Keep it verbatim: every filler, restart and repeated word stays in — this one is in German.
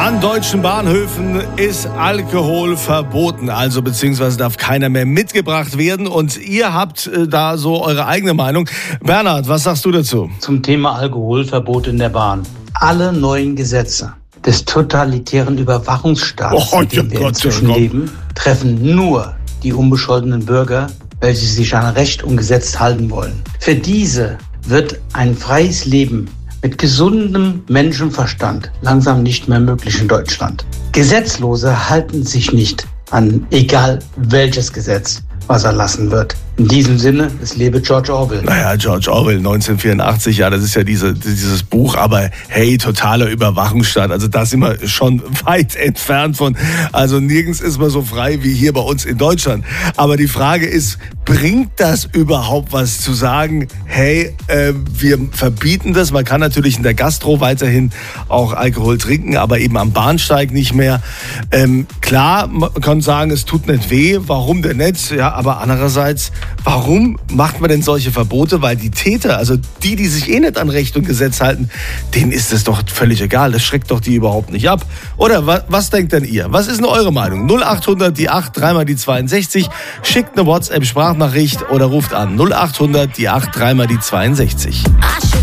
An deutschen Bahnhöfen ist Alkohol verboten, also beziehungsweise darf keiner mehr mitgebracht werden. Und ihr habt äh, da so eure eigene Meinung. Bernhard, was sagst du dazu? Zum Thema Alkoholverbot in der Bahn. Alle neuen Gesetze des totalitären Überwachungsstaates, Oh, in dem wir Gott, inzwischen Gott. leben, treffen nur die unbescholtenen Bürger, welche sich an Recht und Gesetz halten wollen. Für diese wird ein freies Leben mit gesundem Menschenverstand langsam nicht mehr möglich in Deutschland. Gesetzlose halten sich nicht an egal welches Gesetz, was erlassen wird. In diesem Sinne, es lebe George Orwell. Naja, George Orwell, neunzehnhundertvierundachtzig, ja, das ist ja diese, dieses Buch, aber hey, totaler Überwachungsstaat. Also da sind wir schon weit entfernt von. Also nirgends ist man so frei wie hier bei uns in Deutschland. Aber die Frage ist, bringt das überhaupt was zu sagen, hey, äh, wir verbieten das? Man kann natürlich in der Gastro weiterhin auch Alkohol trinken, aber eben am Bahnsteig nicht mehr. Ähm, klar, man kann sagen, es tut nicht weh. Warum denn nicht? Ja, aber andererseits, warum macht man denn solche Verbote? Weil die Täter, also die, die sich eh nicht an Recht und Gesetz halten, denen ist es doch völlig egal. Das schreckt doch die überhaupt nicht ab. Oder was, was denkt denn ihr? Was ist denn eure Meinung? null achthundert, die acht, dreimal die zweiundsechzig. Schickt eine WhatsApp-Sprachnachricht oder ruft an null achthundert, die acht, dreimal die zweiundsechzig.